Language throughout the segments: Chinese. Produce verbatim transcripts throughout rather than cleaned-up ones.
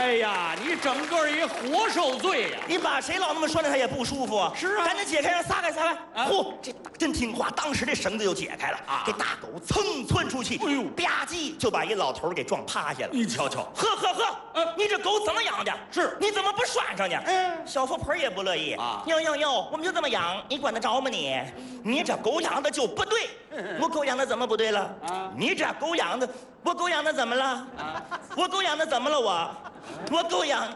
哎呀，你整个一活受罪呀！ 你把谁老那么拴着，他也不舒服啊。 是啊， 赶紧解开，让撒开，撒开。嚯，这大真听话，当时这绳子就解开了啊！这大狗噌窜出去，哎呦，吧唧就把一老头给撞趴下了。 你瞧瞧， 呵呵呵，嗯，你这狗怎么养的？是，你怎么不拴上呢？嗯，小富婆也不乐意啊。哟哟哟，我们就这么养，你管得着吗你？你这狗养的就不对。我狗养的怎么不对了？啊，你这狗养的，我狗养的怎么了？啊，我狗养的怎么了我？我狗养，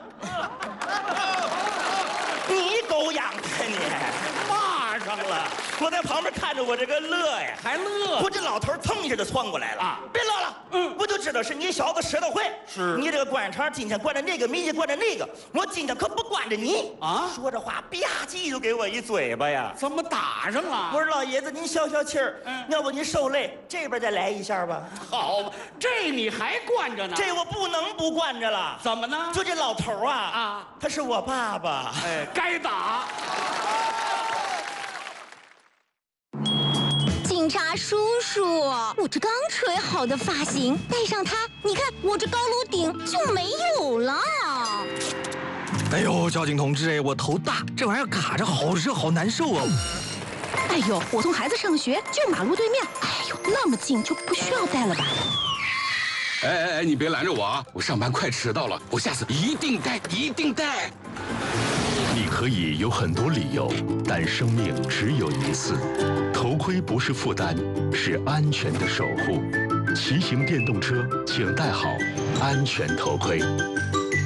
你狗养的你骂上了。我在旁边看着，我这个乐呀， 还乐。 我这老头蹭一下就窜过来了啊！别乐了，嗯，我就知道是你小子使的会。是你这个灌肠今天灌着那个，明天灌着那个，我今天可不惯着你啊！说着话，吧唧就给我一嘴巴呀！ 怎么打上了？ 我说老爷子，您消消气儿，嗯，要不您受累，这边再来一下吧。 好，这你还惯着呢？ 这我不能不惯着了。 怎么呢？ 就这老头啊啊，他是我爸爸。 哎，该打。 警察叔叔，我这刚吹好的发型，戴上它，你看我这高颅顶就没有了。 哎呦，交警同志，我头大，这玩意儿卡着，好热，好难受啊！ 哎呦，我送孩子上学就马路对面，哎呦，那么近就不需要戴了吧？ 哎哎哎，你别拦着我啊！我上班快迟到了，我下次一定戴，一定戴。 你可以有很多理由，但生命只有一次。头盔不是负担，是安全的守护。骑行电动车，请戴好安全头盔。